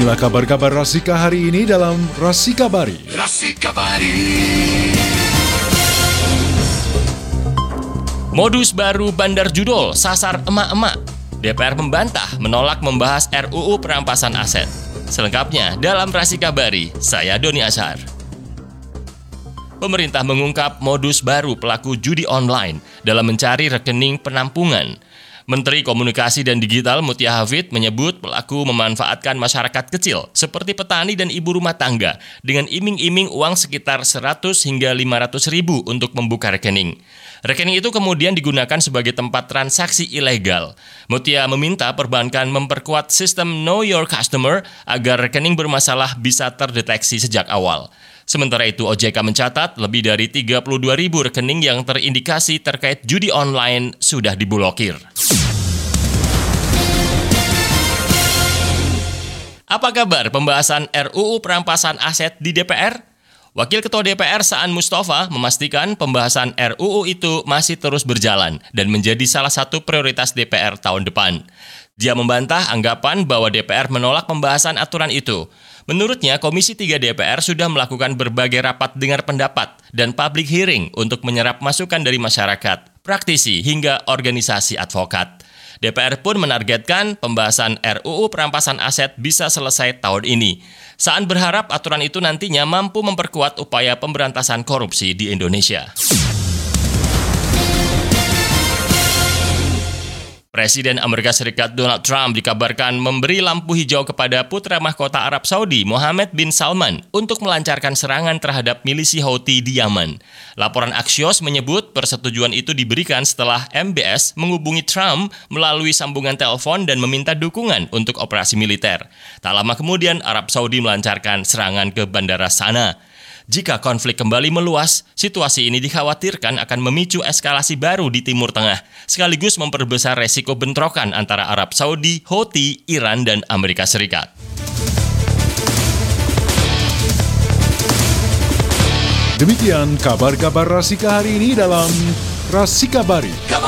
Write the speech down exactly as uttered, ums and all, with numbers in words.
Inilah kabar-kabar Rasika hari ini dalam Rasikabari. Rasikabari. Modus baru bandar judul sasar emak-emak. D P R membantah menolak membahas R U U perampasan aset. Selengkapnya dalam Rasikabari, saya Doni Ashar. Pemerintah mengungkap modus baru pelaku judi online dalam mencari rekening penampungan. Menteri Komunikasi dan Digital Mutia Hafid menyebut pelaku memanfaatkan masyarakat kecil seperti petani dan ibu rumah tangga dengan iming-iming uang sekitar seratus hingga lima ratus ribu untuk membuka rekening. Rekening itu kemudian digunakan sebagai tempat transaksi ilegal. Mutia meminta perbankan memperkuat sistem Know Your Customer agar rekening bermasalah bisa terdeteksi sejak awal. Sementara itu, O J K mencatat lebih dari tiga puluh dua ribu rekening yang terindikasi terkait judi online sudah diblokir. Apa kabar pembahasan R U U perampasan aset di D P R? Wakil Ketua D P R Saan Mustafa memastikan pembahasan R U U itu masih terus berjalan dan menjadi salah satu prioritas D P R tahun depan. Dia membantah anggapan bahwa D P R menolak pembahasan aturan itu. Menurutnya, Komisi tiga D P R sudah melakukan berbagai rapat dengar pendapat dan public hearing untuk menyerap masukan dari masyarakat, praktisi, hingga organisasi advokat. D P R pun menargetkan pembahasan R U U perampasan aset bisa selesai tahun ini. Saan berharap aturan itu nantinya mampu memperkuat upaya pemberantasan korupsi di Indonesia. Presiden Amerika Serikat Donald Trump dikabarkan memberi lampu hijau kepada putra mahkota Arab Saudi Mohammed bin Salman untuk melancarkan serangan terhadap milisi Houthi di Yaman. Laporan Axios menyebut persetujuan itu diberikan setelah M B S menghubungi Trump melalui sambungan telepon dan meminta dukungan untuk operasi militer. Tak lama kemudian Arab Saudi melancarkan serangan ke bandara Sana. Jika konflik kembali meluas, situasi ini dikhawatirkan akan memicu eskalasi baru di Timur Tengah, sekaligus memperbesar resiko bentrokan antara Arab Saudi, Houthi, Iran, dan Amerika Serikat. Demikian kabar-kabar Rasika hari ini dalam Rasikabari.